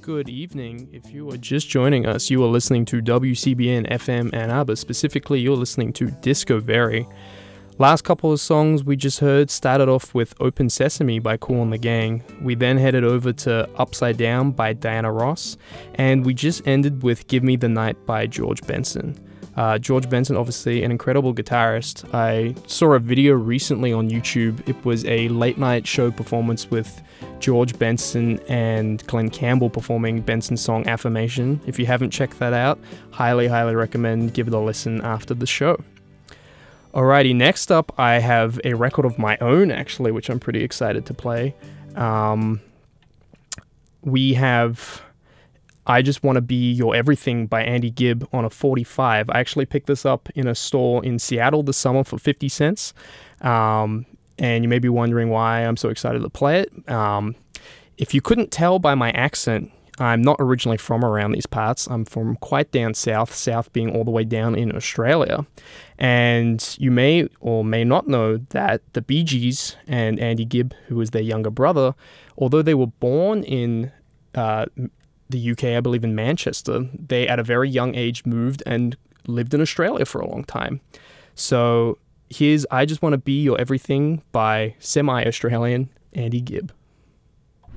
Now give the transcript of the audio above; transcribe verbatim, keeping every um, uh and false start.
Good evening. If you are just joining us, you are listening to W C B N F M Ann Arbor. Specifically, you're listening to Disco Very. Last couple of songs we just heard started off with Open Sesame by Kool and the Gang. We then headed over to Upside Down by Diana Ross. And we just ended with Give Me the Night by George Benson. Uh, George Benson, obviously an incredible guitarist. I saw a video recently on YouTube. It was a late night show performance with George Benson and Glenn Campbell performing Benson's song Affirmation. If you haven't checked that out, highly, highly recommend give it a listen after the show. Alrighty, next up I have a record of my own actually, which I'm pretty excited to play. Um, we have I Just Want to Be Your Everything by Andy Gibb on a forty-five. I actually picked this up in a store in Seattle this summer for fifty cents. Um, and you may be wondering why I'm so excited to play it. Um, if you couldn't tell by my accent, I'm not originally from around these parts. I'm from quite down south, south being all the way down in Australia. And you may or may not know that the Bee Gees and Andy Gibb, who was their younger brother, although they were born in uh, the U K, I believe in Manchester, they at a very young age moved and lived in Australia for a long time. So here's I Just Want to Be Your Everything by semi-Australian Andy Gibb.